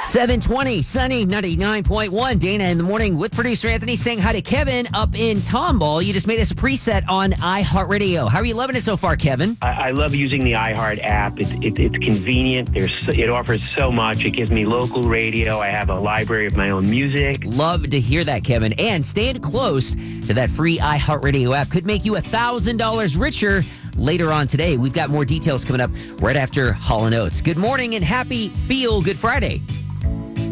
720, sunny, 99.1. Dana in the morning with producer Anthony saying hi to Kevin up in Tomball. You just made us a preset on iHeartRadio. How are you loving it so far, Kevin? I love using the iHeart app. It's convenient. It offers so much. It gives me local radio. I have a library of my own music. Love to hear that, Kevin. And staying close to that free iHeartRadio app could make you $1,000 richer later on today. We've got more details coming up right after Hall & Oates. Good morning and happy Feel Good Friday.